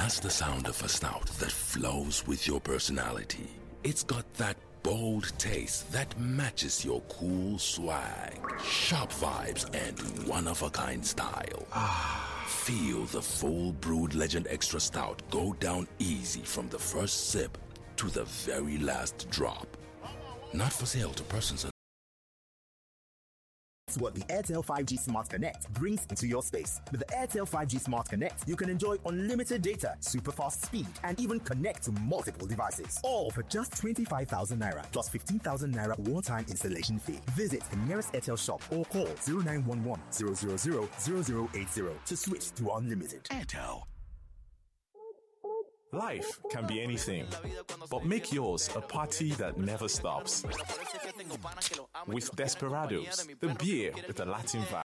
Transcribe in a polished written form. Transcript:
has the sound of a stout that flows with your personality. It's got that bold taste that matches your cool swag, sharp vibes, and one-of-a-kind style. Feel the full brewed Legend Extra Stout go down easy from the first sip to the very last drop. Not for sale to persons. What the Airtel 5G Smart Connect brings into your space. With the Airtel 5G Smart Connect, you can enjoy unlimited data, super fast speed, and even connect to multiple devices. All for just 25,000 naira plus 15,000 naira one-time installation fee. Visit the nearest Airtel shop or call 0911 000 0080 to switch to unlimited. Airtel. Life can be anything, but make yours a party that never stops. With Desperados, the beer with a Latin vibe.